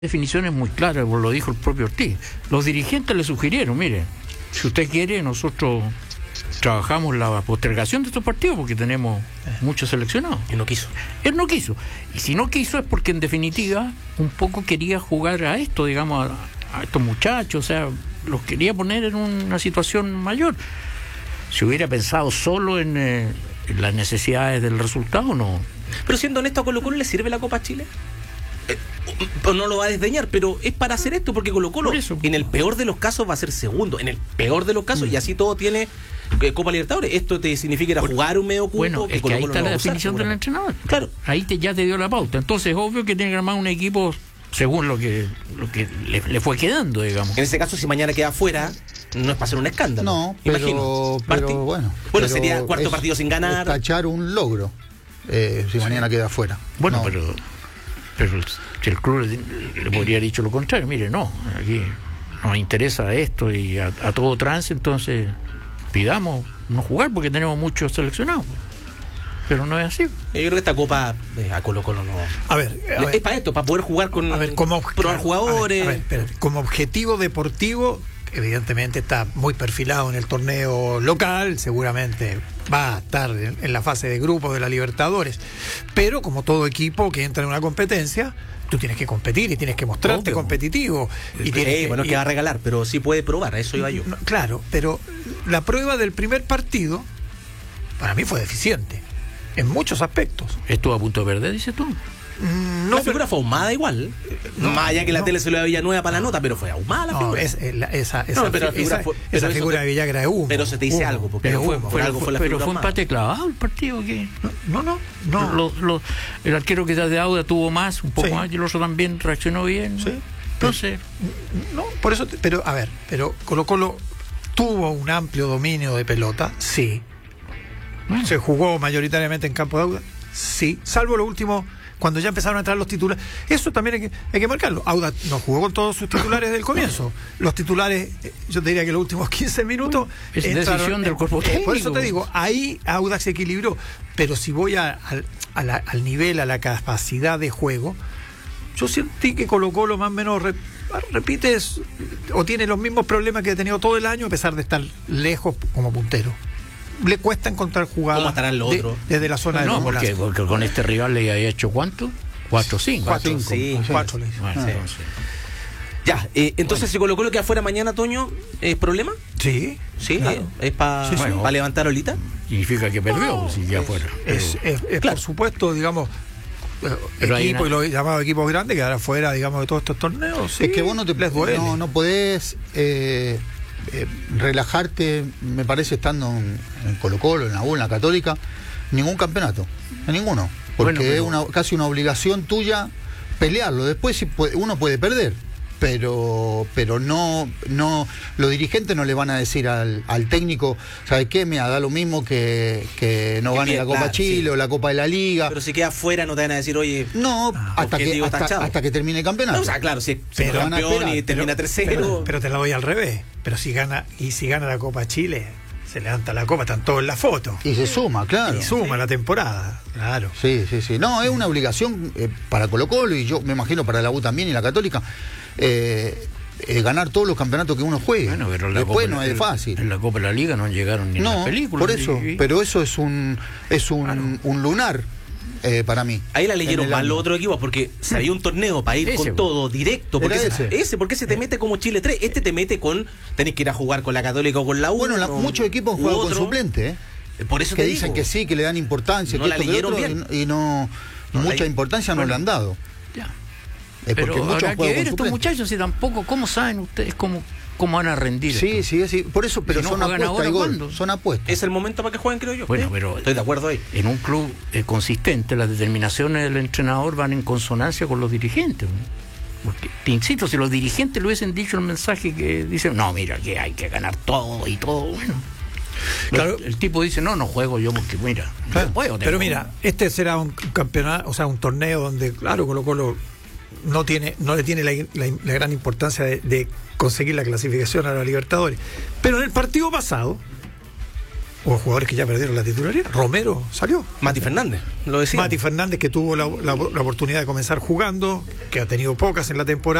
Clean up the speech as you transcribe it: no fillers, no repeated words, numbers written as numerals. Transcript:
definición es muy clara, lo dijo el propio Ortiz. Los dirigentes le sugirieron, mire, si usted quiere, nosotros trabajamos la postergación de estos partidos porque tenemos muchos seleccionados. Y no quiso. Él no quiso. Y si no quiso es porque en definitiva un poco quería jugar a esto, digamos, a estos muchachos, o sea, los quería poner en una situación mayor. Si hubiera pensado solo en las necesidades del resultado, no. Pero siendo honesto, ¿a Colo-Colo le sirve la Copa Chile? No lo va a desdeñar, pero es para hacer esto, porque Colo-Colo en el peor de los casos va a ser segundo, en el peor de los casos, y así todo tiene Copa Libertadores. Esto te significa jugar un medio cupo. Bueno, es que ahí está la definición del entrenador. Claro. Ahí ya te dio la pauta. Entonces es obvio que tiene que armar un equipo según lo que le fue quedando, digamos. En ese caso, si mañana queda afuera, no es para hacer un escándalo. No, imagino. pero bueno. Bueno, sería cuarto partido sin ganar. Tachar un logro si mañana queda afuera. Bueno, no. pero si el club le podría haber dicho lo contrario, mire, no, aquí nos interesa esto y a todo trance, entonces pidamos no jugar porque tenemos muchos seleccionados. Pero no es así. Yo creo que esta Copa a Colo-Colo no. A ver, es para esto, para poder jugar con probar jugadores. Como objetivo deportivo, evidentemente está muy perfilado en el torneo local, seguramente va a estar en la fase de grupos de la Libertadores, pero como todo equipo que entra en una competencia, tú tienes que competir y tienes que mostrarte competitivo. Bueno, que va a regalar, pero sí puede probar, a eso iba yo. Claro, pero la prueba del primer partido para mí fue deficiente en muchos aspectos. ¿Estuvo a punto de perder, dices tú? No, la figura fue ahumada igual. Más allá que la tele se lo había nueva para la nota, pero fue ahumada la figura. Esa figura de Villagra es humo. Pero se te dice algo, porque pero fue empate clavado el partido. Que No. El arquero que de Auda tuvo más, un poco más, y el otro también reaccionó bien. Sí. Entonces, no, por eso, pero Colo-Colo tuvo un amplio dominio de pelota, sí. Bueno. Se jugó mayoritariamente en campo de Auda, sí, salvo lo último. Cuando ya empezaron a entrar los titulares, eso también hay que marcarlo. Auda no jugó con todos sus titulares del comienzo. Los titulares, yo te diría que los últimos 15 minutos es decisión del cuerpo técnico. Por eso te digo, ahí Auda se equilibró. Pero si voy al nivel, a la capacidad de juego, yo sentí que Colo-Colo más o menos repite o tiene los mismos problemas que ha tenido todo el año, a pesar de estar lejos como puntero. Le cuesta encontrar jugadas. ¿Cómo estarán los otros? Desde la zona de no, porque con este rival le había hecho ¿cuánto? 4-5. 4 Ya, entonces si Colo-Colo queda afuera mañana, Toño, ¿es problema? Sí. ¿Sí? Claro. ¿Es para levantar olita? Significa que perdió, si ya afuera. Es claro. Por supuesto, digamos, equipo y los llamados equipos grandes quedará fuera, digamos, de todos estos torneos. Sí. Es que vos no podés relajarte, me parece, estando en Colo-Colo, en la U, en la Católica, ningún campeonato, en ninguno, porque es casi una obligación tuya pelearlo. Después uno puede perder, pero no, los dirigentes no le van a decir al técnico, ¿sabes qué? Me da lo mismo que no gane la Copa Chile o la Copa de la Liga. Pero si queda afuera no te van a decir, oye, no, hasta que termine el campeonato. No, o sea, claro, si es campeón y termina tercero. Pero te la doy al revés. Pero si gana la Copa Chile, se levanta la copa, están todos en la foto. Y se suma, claro. Y suma la temporada, claro. Sí. No, es una obligación para Colo-Colo, y yo me imagino para la U también y la Católica, ganar todos los campeonatos que uno juegue. Bueno, pero después no es fácil. En la Copa de la Liga no llegaron ni en las películas. Por eso, pero eso es un lunar. Para mí. Ahí la leyeron mal los otros equipos, porque si había un torneo para ir con todo directo, porque porque se te mete como Chile 3, te mete con, tenés que ir a jugar con la Católica o con la U. Bueno, muchos equipos han jugado con suplente, por eso que dicen que sí, que le dan importancia, no la leyeron bien, y mucha importancia no le han dado. Ya. Pero habrá que ver estos muchachos, si tampoco, ¿cómo saben ustedes cómo van a rendir? Sí, por eso, pero si son apuestas, son apuestas. Es el momento para que jueguen, creo yo. Bueno, pero estoy de acuerdo ahí. En un club consistente, las determinaciones del entrenador van en consonancia con los dirigentes. Porque, te insisto, si los dirigentes le hubiesen dicho el mensaje que dicen, no, mira, que hay que ganar todo y todo, bueno. Claro, el tipo dice, no juego yo porque, mira, claro, no puedo. Pero mira, este será un campeonato, o sea, un torneo donde, claro, Colo-Colo no le tiene la gran importancia de conseguir la clasificación a la Libertadores. Pero en el partido pasado, Hubo jugadores que ya perdieron la titularidad. Romero salió. Mati Fernández, lo decía. Mati Fernández, que tuvo la oportunidad de comenzar jugando, que ha tenido pocas en la temporada.